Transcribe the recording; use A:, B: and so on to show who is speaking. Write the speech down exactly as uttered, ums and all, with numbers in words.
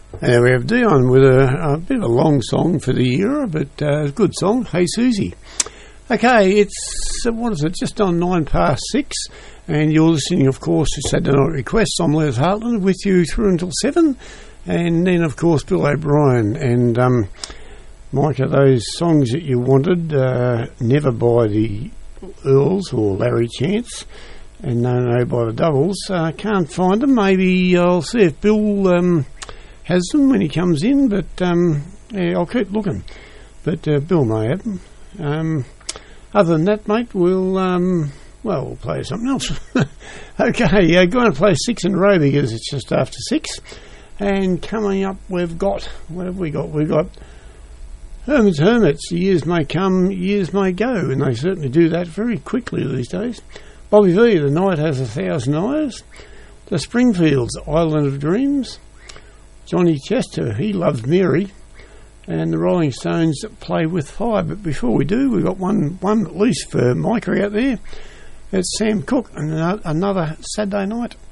A: There we have Dion with a, a bit of a long song for the era, but uh, a good song, Hey Susie. Okay, it's, uh, what is it, just on nine past six, and you're listening, of course, to Saturday Night Requests. I'm Les Hartland with you through until seven, and then, of course, Bill O'Brien. And, um, Micah, those songs that you wanted, uh, Never by the Earls or Larry Chance, and No No by the Doubles, I uh, can't find them. Maybe I'll see if Bill um, has them when he comes in, but um, yeah, I'll keep looking. But uh, Bill may have them. Um, other than that, mate, we'll, um, well, we'll play something else. Okay, uh, going to play six in a row because it's just after six. And coming up, we've got, what have we got? We've got Herman's Hermits. Years may come, years may go, and they certainly do that very quickly these days. Bobby V, The Night Has a Thousand Eyes. The Springfields, Island of Dreams. Johnny Chester, He Loves Mary. And the Rolling Stones, Play with Fire. But before we do, we've got one, one at least for Micah out there. It's Sam Cooke and another Saturday Night.